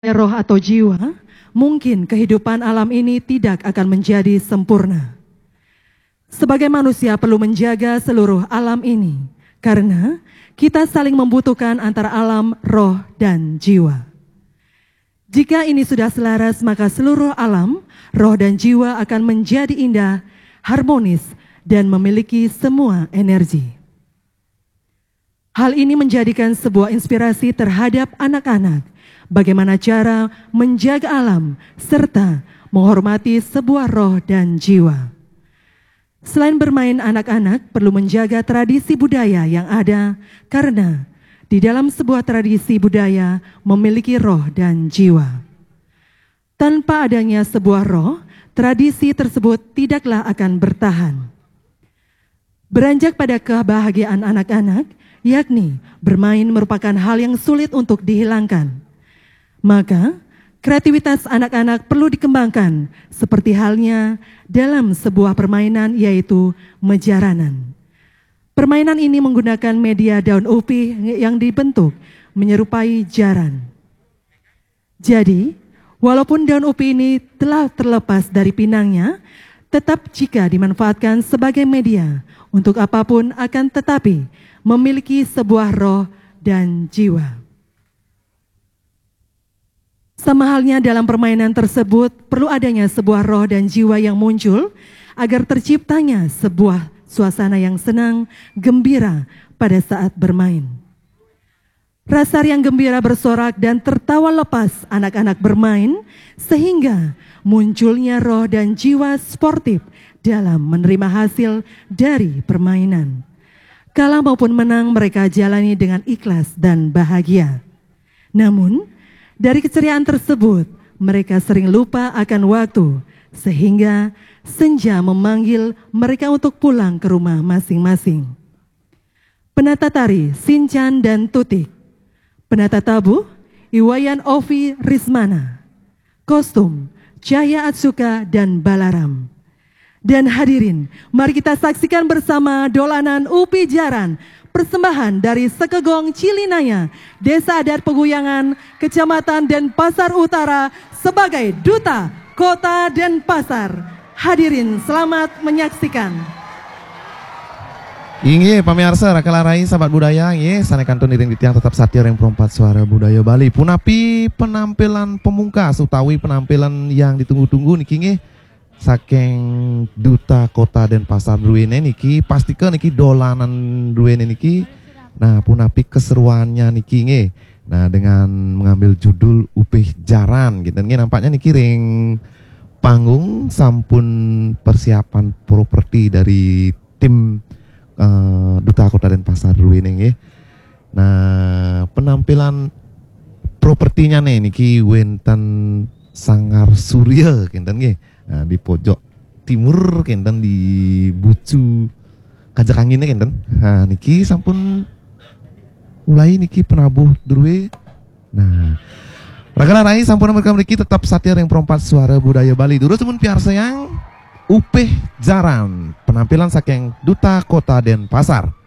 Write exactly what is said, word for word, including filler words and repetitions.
roh atau jiwa, mungkin kehidupan alam ini tidak akan menjadi sempurna. Sebagai manusia perlu menjaga seluruh alam ini, karena kita saling membutuhkan antara alam, roh, dan jiwa. Jika ini sudah selaras, maka seluruh alam, roh, dan jiwa akan menjadi indah, harmonis, dan memiliki semua energi. Hal ini menjadikan sebuah inspirasi terhadap anak-anak, bagaimana cara menjaga alam serta menghormati sebuah roh dan jiwa. Selain bermain, anak-anak perlu menjaga tradisi budaya yang ada, karena di dalam sebuah tradisi budaya memiliki roh dan jiwa. Tanpa adanya sebuah roh, tradisi tersebut tidaklah akan bertahan. Beranjak pada kebahagiaan anak-anak, yakni bermain merupakan hal yang sulit untuk dihilangkan. Maka, kreativitas anak-anak perlu dikembangkan seperti halnya dalam sebuah permainan, yaitu menjaranan. Permainan ini menggunakan media daun upi yang dibentuk menyerupai jaran. Jadi, walaupun daun upi ini telah terlepas dari pinangnya, tetap jika dimanfaatkan sebagai media untuk apapun akan tetapi memiliki sebuah roh dan jiwa. Sama halnya dalam permainan tersebut, perlu adanya sebuah roh dan jiwa yang muncul agar terciptanya sebuah suasana yang senang, gembira pada saat bermain. Rasa yang gembira bersorak dan tertawa lepas anak-anak bermain, sehingga munculnya roh dan jiwa sportif dalam menerima hasil dari permainan. Kalah maupun menang mereka jalani dengan ikhlas dan bahagia. Namun, dari keceriaan tersebut, mereka sering lupa akan waktu, sehingga senja memanggil mereka untuk pulang ke rumah masing-masing. Penata tari Sinchan dan Tutik. Penata tabuh Iwayan Ovi Rismana. Kostum Cahya Atsuka dan Balaram. Dan hadirin, mari kita saksikan bersama dolanan Upi Jaran, persembahan dari Sekegong Cilinaya, Desa Adat Peguyangan, Kecamatan Denpasar Utara sebagai Duta Kota Denpasar. Hadirin selamat menyaksikan. Inge pamirsa rakalarai sahabat budaya, inge sanekan tuniring di tiang tetap satir yang perempat suara budaya Bali. Punapi penampilan pemungkas utawi penampilan yang ditunggu-tunggu niki inge saking Duta Kota Denpasar duwene niki, pastikan niki dolanan duwene niki. Nah, punapi keseruannya niki nge. Nah, dengan mengambil judul Upih Jaran gitu nge, nampaknya niki ring panggung sampun persiapan properti dari tim uh, Duta Kota Denpasar duwene nge. Nah, penampilan propertinya nih niki wenten Sanggar Surya kinten nge. Nah, di pojok timur kenten di bucu kajak anginnya kenten. Nah, niki sampun mulai niki penabuh druwe. Nah, ragalarai sampun mereka niki tetap satir yang perempat suara budaya Bali. Dulu teman piar sayang Upih Jaran, penampilan saking Duta Kota Denpasar.